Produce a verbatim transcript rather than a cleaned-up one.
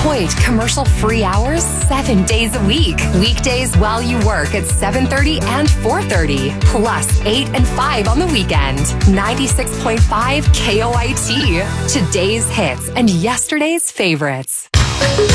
Point commercial-free hours seven days a week. Weekdays while you work at seven thirty and four thirty. Plus eight and five on the weekend. ninety-six point five K O I T. Today's hits and yesterday's favorites.